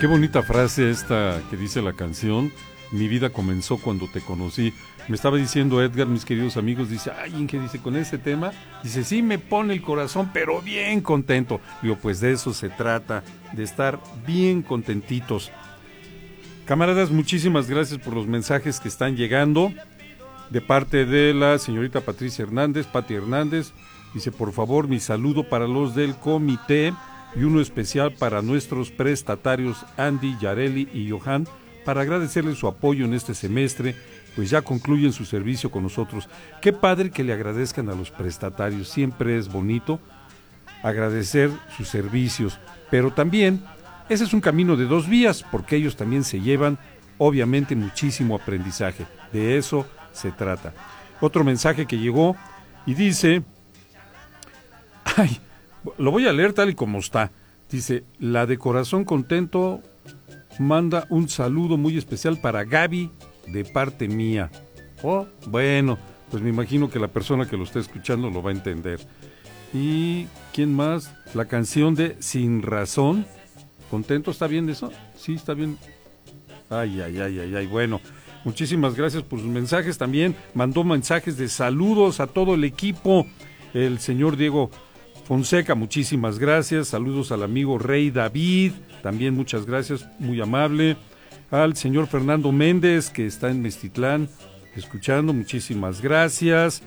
Qué bonita frase esta que dice la canción. Mi vida comenzó cuando te conocí. Me estaba diciendo Edgar, mis queridos amigos, dice, ay, Inge, dice, con ese tema, dice, sí me pone el corazón, pero bien contento. Digo, pues de eso se trata, de estar bien contentitos. Camaradas, muchísimas gracias por los mensajes que están llegando. De parte de la señorita Patricia Hernández, Pati Hernández, dice, por favor, mi saludo para los del comité y uno especial para nuestros prestatarios Andy, Yareli y Johan, para agradecerles su apoyo en este semestre, pues ya concluyen su servicio con nosotros. Qué padre que le agradezcan a los prestatarios, siempre es bonito agradecer sus servicios, pero también ese es un camino de dos vías, porque ellos también se llevan, obviamente, muchísimo aprendizaje. De eso se trata. Otro mensaje que llegó y dice, ay, lo voy a leer tal y como está. Dice, la de corazón contento manda un saludo muy especial para Gaby de parte mía. Oh, bueno, pues me imagino que la persona que lo está escuchando lo va a entender. ¿Y quién más? La canción de Sin Razón. ¿Contento? ¿Está bien eso? Sí, está bien. Ay, bueno. Muchísimas gracias por sus mensajes. También mandó mensajes de saludos a todo el equipo. El señor Diego Fonseca, muchísimas gracias. Saludos al amigo Rey David, también muchas gracias, muy amable. Al señor Fernando Méndez, que está en Meztitlán, escuchando, muchísimas gracias.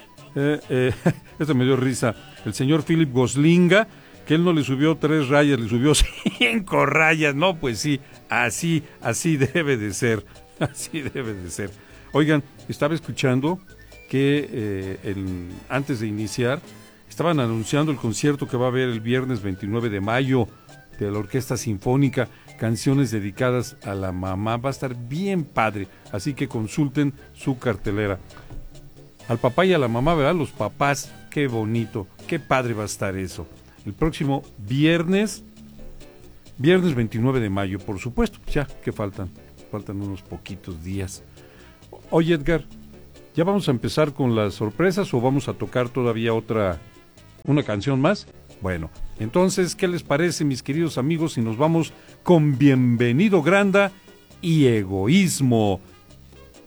Esto me dio risa. El señor Philip Goslinga, que él no le subió 3 rayas, le subió 5 rayas. No, pues sí, así debe de ser. Así debe de ser. Oigan, estaba escuchando que antes de iniciar estaban anunciando el concierto que va a haber el viernes 29 de mayo de la Orquesta Sinfónica, canciones dedicadas a la mamá. Va a estar bien padre, así que consulten su cartelera. Al papá y a la mamá, ¿verdad? Los papás, qué bonito, qué padre va a estar eso. El próximo viernes 29 de mayo, por supuesto, ya que faltan unos poquitos días. Oye, Edgar, ¿ya vamos a empezar con las sorpresas o vamos a tocar todavía una canción más? Bueno, entonces, ¿qué les parece, mis queridos amigos, si nos vamos con Bienvenido Granda y Egoísmo?